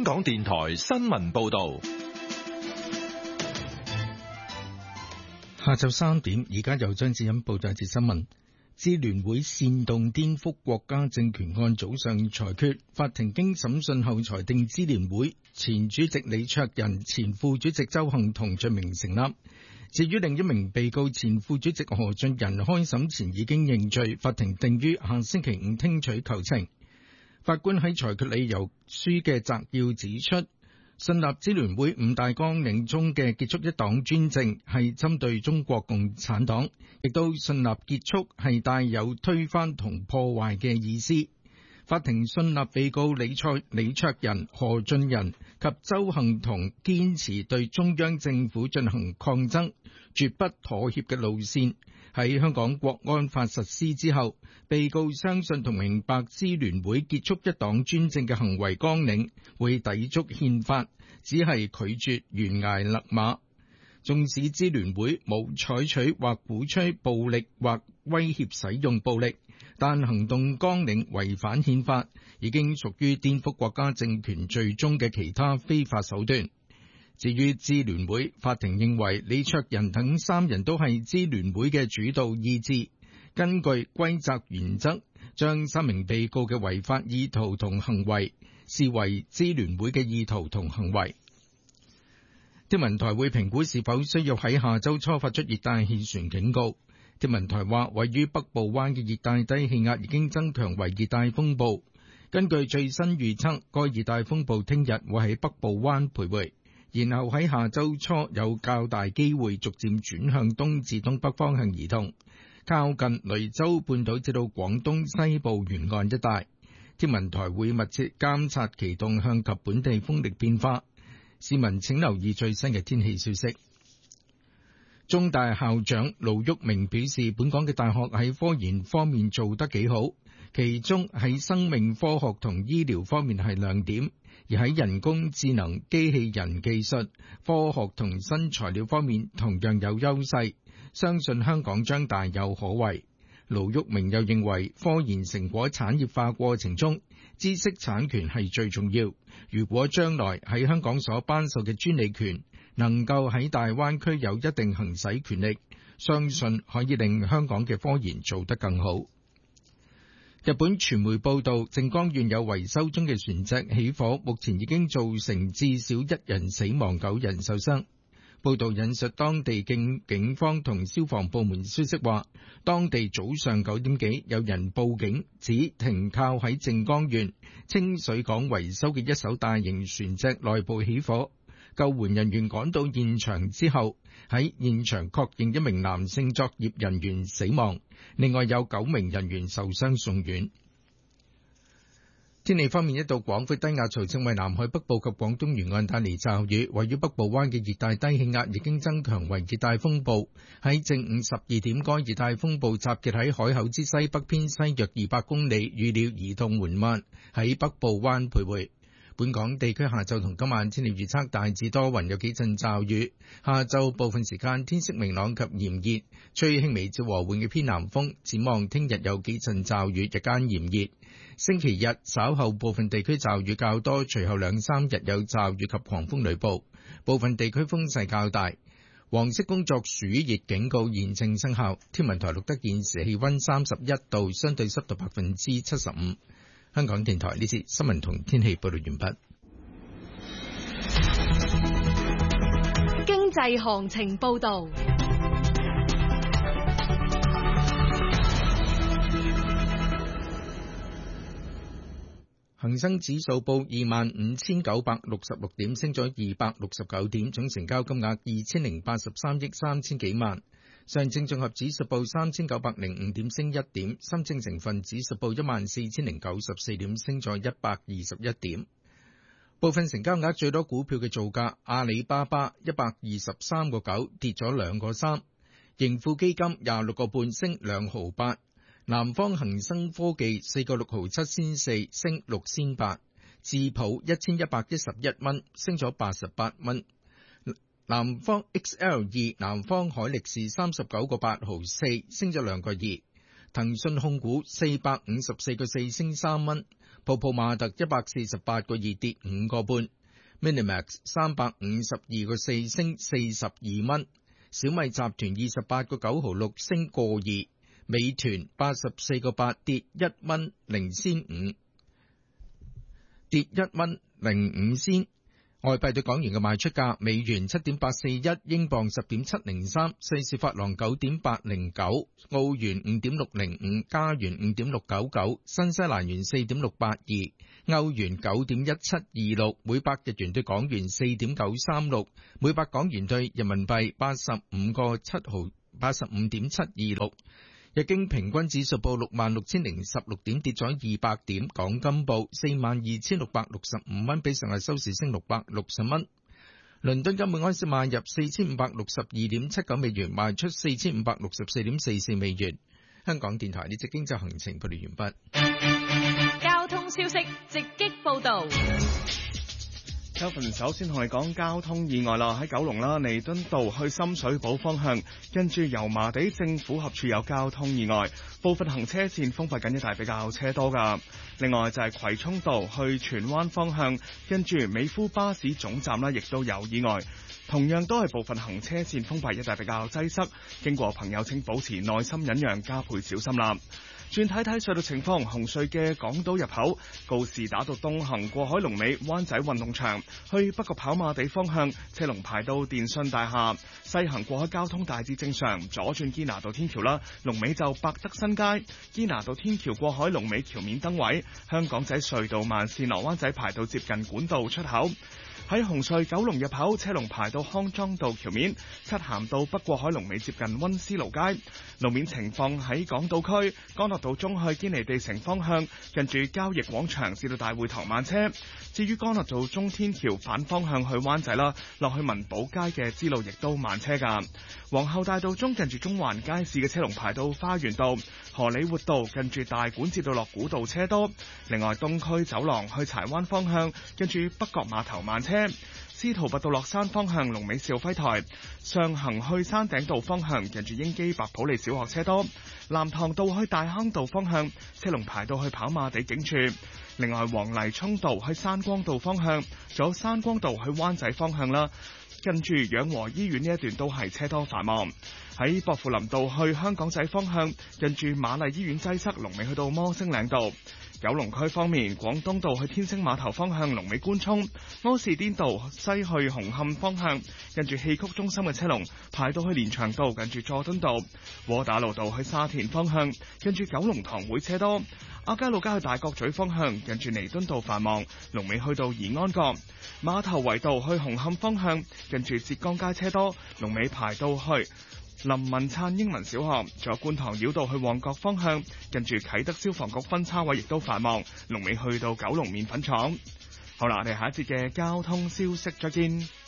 香港電台新聞報道。 下晝3點，而家由張志欣報道一節新聞。支聯會煽動顛覆國家政權案早上裁決，法庭經審訊後裁定支聯會前主席李卓人、前副主席鄒幸彤罪名成立。至於另一名被告前副主席何俊仁，開審前已經認罪，法庭定於下星期5聽取求情。法官喺裁決理由書嘅摘要指出，信納支聯會五大綱領中嘅結束一黨專政係針對中國共產黨，亦都信納結束係帶有推翻同破壞嘅意思。法庭信納被告李卓人、何俊仁及鄒幸彤堅持對中央政府進行抗爭，絕不妥協嘅路線。喺香港國安法實施之後，被告相信同明白支聯會結束一黨專政嘅行為綱領會抵觸憲法，只係拒絕懸崖勒馬。縱使支聯會冇採取或鼓吹暴力或威脅使用暴力，但行動綱領違反憲法，已經屬於顛覆國家政權罪中嘅其他非法手段。至於支聯會，法庭認為李卓人等3人都係支聯會嘅主導意志，根據歸責原則，將3名被告嘅違法意圖同行為視為支聯會嘅意圖同行為。天文台會評估是否需要喺下周初發出熱帶氣旋警告。天文台話，位於北部灣嘅熱帶低氣壓已經增強為熱帶風暴。根據最新預測，該熱帶風暴聽日會喺北部灣徘徊，然後喺下周初有較大機會逐漸轉向東至東北方向移動，靠近雷州半島至到廣東西部沿岸一帶。天文台會密切監察其動向及本地風力變化。市民請留意最新嘅天氣消息。中大校長盧煜明表示，本港嘅大學喺科研方面做得幾好，其中喺生命科學同醫療方面係亮點，而喺人工智能、機器人技術、科學同新材料方面同樣有優勢，相信香港將大有可為。盧煜明又認為，科研成果產業化過程中，知識產權係最重要。如果將來喺香港所頒授嘅專利權能夠喺大灣區有一定行使權力，相信可以令香港嘅科研做得更好。日本傳媒報道，靜岡縣有維修中嘅船隻起火，目前已經造成至少1人死亡、9人受傷。報道引述當地警方同消防部門消息話，當地早上9點幾有人報警，指停靠喺靜岡縣清水港維修嘅一艘大型船隻內部起火。救援人員趕到現場之後，喺現場確認1名男性作業人員死亡，另外有9名人員受傷送院。天氣方面，一道廣闊低壓槽正為南海北部及廣東沿岸帶嚟驟雨，位於北部灣嘅熱帶低氣壓已經增強為熱帶風暴。喺正午12點，該熱帶風暴集結喺海口之西北偏西約200公里，預料移動緩慢，喺北部灣徘徊。本港地區下晝同今晚天氣預測大致多雲，有幾陣驟雨。下晝部分時間天色明朗及炎熱，吹輕微至和緩嘅偏南風。展望聽日有幾陣驟雨，日間炎熱。星期日稍後部分地區驟雨較多，隨後2-3日有驟雨及狂風雷暴，部分地區風勢較大。黃色工作暑熱警告現正生效。天文台錄得現時氣溫31度，相對濕度75%。香港電台呢次新聞同天氣報道完畢。 經濟行情報道。 恒生指數報25,966點，升咗269點，總成交金額2083億3千幾萬。上證綜合指數報3905點，升1點。深證成分指數報14,094點，升咗121點。部分成交額最多股票嘅造價：阿里巴巴123個9，跌咗2個3；盈富基金26個半，升2毫8；南方恒生科技4個6毫7仙4，升6仙8；智普1111蚊，升咗88蚊。南方 XL2 南方海力士39個8毫4，升咗2個2。騰訊控股454個4，升3蚊。 泡泡瑪特148個2跌5個半 ，Minimax 352個4升42蚊，小米集團28個9毫6升個2，美團84個8跌1蚊0仙5，跌1蚊05仙。外幣對港元嘅賣出價：美元7.841，英鎊10.703，瑞士法郎9.809，澳元5.605，加元5.699，新西蘭元4.682，歐元9.1726，每百日元對港元4.936，每百港元對人民幣85.726。日經平均指數報66,016點，跌咗200點。港金報42,665蚊，比上日收市升660蚊。倫敦金每安士賣入4,562.79美元，賣出4,564.44美元。香港電台呢節經濟行程報道完畢。 交通消息直擊報道。 首先同你講交通意外啦，喺九龍啦，彌敦道去深水埗方向，跟住油麻地政府合署有交通意外，部分行車線封閉緊，一帶比較車多噶。另外就係葵涌道去荃灣方向，跟住美孚巴士總站啦，亦都有意外，同樣都係部分行車線封閉，一帶比較擠塞，經過朋友請保持耐心忍讓，加倍小心啦。轉睇睇隧道情況，紅隧嘅港島入口告士打道東行過海龍尾灣仔運動場，去北角跑馬地方向車龍排到電訊大廈，西行過海交通大致正常，左轉堅拿道天橋啦，龍尾就百德新街，堅拿道天橋過海龍尾橋面燈位，香港仔隧道慢線落灣仔排到接近管道出口。喺紅隧九龍入口車龍排到康莊道橋面，漆咸道北過海龍尾接近溫思勞街。路面情況喺港島區干諾道中去堅尼地城方向，近住交易廣場至到大會堂慢車。至於干諾道中天橋反方向去灣仔啦，落去文寶街嘅支路亦都慢車㗎。皇后大道中近住中環街市嘅車龍排到花園道，荷里活道近住大館至到樂古道車多。另外東區走廊去柴灣方向，近住北角碼頭慢車。司徒拔道落山方向龍尾兆輝台，上行去山頂道方向近住英基白普利小學車多。南塘道去大坑道方向車龍排到去跑馬地警署。另外黃泥涌道去山光道方向，仲有山光道去灣仔方向啦，近住養和醫院呢一段都係車多繁忙。喺薄扶林道去香港仔方向，近住瑪麗醫院擠塞，龍尾去到摩星嶺道。九龍區方面，廣東道去天星碼頭方向龍尾官涌，柯士甸道西去紅磡方向，近住戲曲中心嘅車龍排到去連翔道，近住佐敦道。窩打老道去沙田方向，近住九龍塘會車多。亞皆老街去大角咀方向，近住彌敦道繁忙，龍尾去到宜安閣。馬頭圍道去紅磡方向，近住浙江街車多，龍尾排到去林文燦英文小學。仲有觀塘繞道去旺角方向，近住啟德消防局分叉位亦都繁忙，龍尾去到九龍麵粉廠。好啦，我哋下一節嘅交通消息再見。